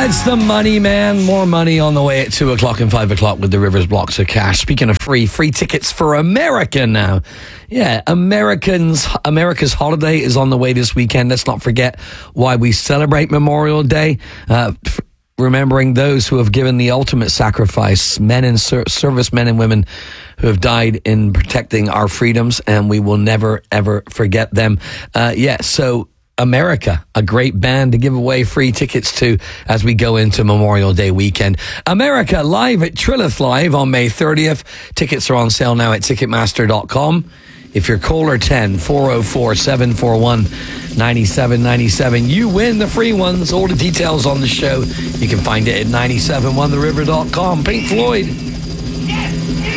It's the money, man. More money on the way at 2 o'clock and 5 o'clock with the Rivers blocks of cash. Speaking of free tickets for America now. Yeah, America's holiday is on the way this weekend. Let's not forget why we celebrate Memorial Day. Remembering those who have given the ultimate sacrifice, men and servicemen and women who have died in protecting our freedoms, and we will never, ever forget them. So America, a great band to give away free tickets to as we go into Memorial Day weekend. America live at Trilith Live on May 30th. Tickets are on sale now at Ticketmaster.com. If you're caller 10-404-741-9797, you win the free ones. All the details on the show, you can find it at 971theriver.com. Pink Floyd. Yes!